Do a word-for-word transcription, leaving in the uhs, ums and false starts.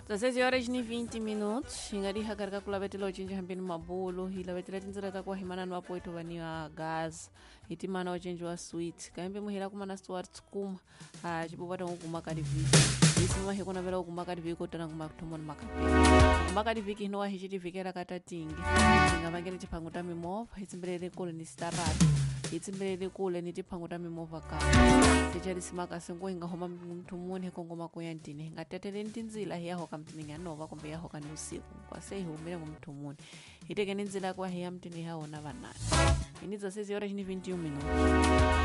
dezesseis horas e vinte minutos ingariha katika kulavetela ucinji hambeni mabulu ilavetela tinzira takuwa himana nwapo wetu vaniwa gas hitimana ucinji wa sweet kaembe muhila kumana stuart skuma ah chipopata ngukuma viki isima hekuna vela ukuma viki kotana kuma kutomona makapeni kuma viki hino wa hichiti vikera katatingi ngavangele chipangu ta mimova hitsimbelele kule ni staratu hitsimbelele kule ni chipangu ta mimova ka tichali simaka sengo inga homa mtu mune kongoma kuyandine ngatatele ntinzila hiya hoka mtini nganova kumbe ya hoka ni usiku kwa sehi umile mtu mune hiteke ninzila kwa hiya mtini hao na vanani inizo sezi horas ni vinte e um minutos